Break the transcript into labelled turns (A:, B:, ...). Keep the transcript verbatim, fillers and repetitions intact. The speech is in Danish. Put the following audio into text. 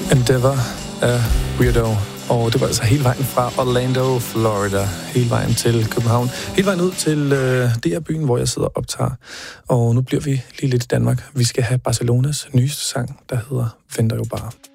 A: Endeavor af Weirdo. Og det var altså hele vejen fra Orlando, Florida, hele vejen til København, hele vejen ud til øh, D R-byen, hvor jeg sidder og optager. Og nu bliver vi lige lidt i Danmark. Vi skal have Barcelonas nyeste sang, der hedder Venter jo bare.